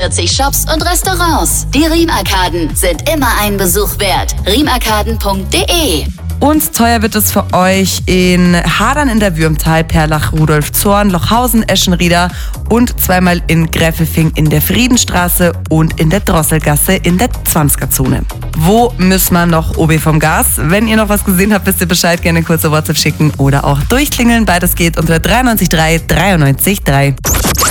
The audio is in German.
40 Shops und Restaurants. Die Riemarkaden sind immer einen Besuch wert. riemarkaden.de. Und teuer wird es für euch in Hadern in der Würmtal, Perlach, Rudolf, Zorn, Lochhausen, Eschenrieder und zweimal in Gräfelfing in der Friedenstraße und in der Drosselgasse in der 20er-Zone. Wo müssen wir noch OB vom Gas? Wenn ihr noch was gesehen habt, wisst ihr Bescheid, gerne kurze WhatsApp schicken oder auch durchklingeln. Beides geht unter 93 3 93 3.